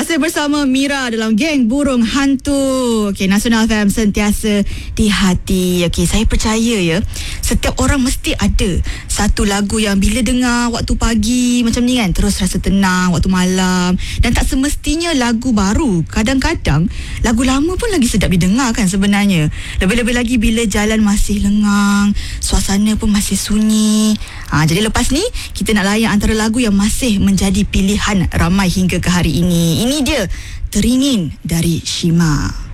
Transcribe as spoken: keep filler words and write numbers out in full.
Masih bersama Mira dalam Geng Burung Hantu. Okey, Nasional F M sentiasa di hati. Okey, saya percaya ya, setiap orang mesti ada satu lagu yang bila dengar waktu pagi macam ni kan, terus rasa tenang waktu malam. Dan tak semestinya lagu baru. Kadang-kadang lagu lama pun lagi sedap didengar kan sebenarnya. Lebih-lebih lagi bila jalan masih lengang, suasana pun masih sunyi. Ha, jadi lepas ni kita nak layan antara lagu yang masih menjadi pilihan ramai hingga ke hari ini. Ini dia Teringin dari Shima.